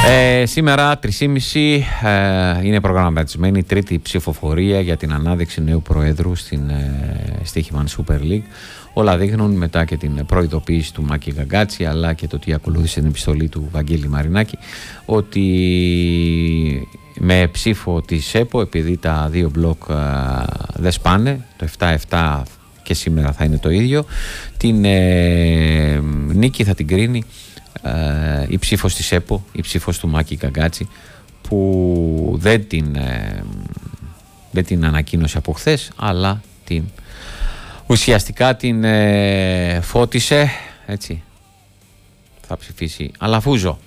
Σήμερα 3.30 είναι προγραμματισμένη η τρίτη ψηφοφορία για την ανάδειξη νέου προέδρου στην Στοίχημαν Super League. Όλα δείχνουν, μετά και την προειδοποίηση του Μάκη Γκαγκάτση αλλά και το τι ακολούθησε την επιστολή του Βαγγέλη Μαρινάκη, ότι με ψήφο της ΕΠΟ, επειδή τα δύο μπλοκ δεν σπάνε, το 7-7 και σήμερα θα είναι το ίδιο, την νίκη θα την κρίνει η ψήφος της ΕΠΟ, η ψήφος του Μάκη Γκαγκάτση, που δεν την ανακοίνωσε από χθες, αλλά ουσιαστικά την φώτισε, έτσι. Θα ψηφίσει Αλαφούζο.